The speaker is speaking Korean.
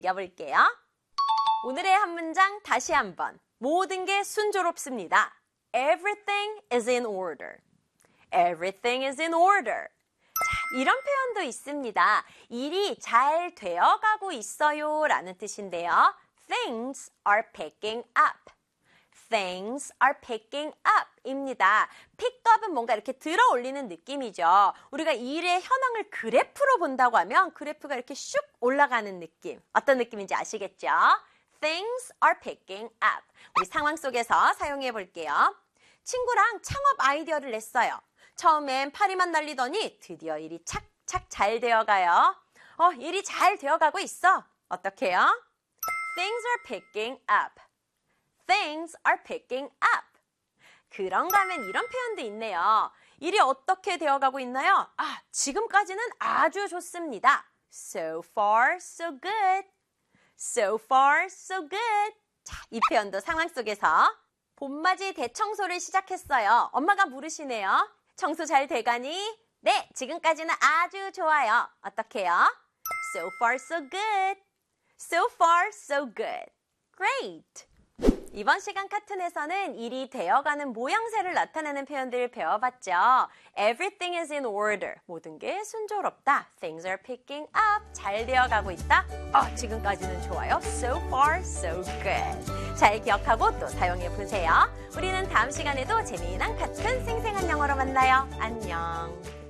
읽어볼게요. 오늘의 한 문장 다시 한번. 모든 게 순조롭습니다. Everything is in order. Everything is in order. 자, 이런 표현도 있습니다. 일이 잘 되어가고 있어요 라는 뜻인데요. Things are picking up. Things are picking up 입니다. pick up은 뭔가 이렇게 들어 올리는 느낌이죠. 우리가 일의 현황을 그래프로 본다고 하면 그래프가 이렇게 슉 올라가는 느낌. 어떤 느낌인지 아시겠죠? Things are picking up. 우리 상황 속에서 사용해 볼게요. 친구랑 창업 아이디어를 냈어요. 처음엔 파리만 날리더니 드디어 일이 착착 잘 되어가요. 일이 잘 되어가고 있어. 어떡해요? Things are picking up. Things are picking up. 그런가 하면 이런 표현도 있네요. 일이 어떻게 되어가고 있나요? 지금까지는 아주 좋습니다. So far, so good. So far, so good. 자, 이 표현도 상황 속에서 봄맞이 대청소를 시작했어요. 엄마가 물으시네요. 청소 잘 돼가니? 네, 지금까지는 아주 좋아요. 어떡해요? So far, so good. So far, so good. Great. 이번 시간 카툰에서는 일이 되어가는 모양새를 나타내는 표현들을 배워봤죠. Everything is in order. 모든 게 순조롭다. Things are picking up. 잘 되어가고 있다. 지금까지는 좋아요. So far, so good. 잘 기억하고 또 사용해보세요. 우리는 다음 시간에도 재미난 카툰 생생한 영어로 만나요. 안녕.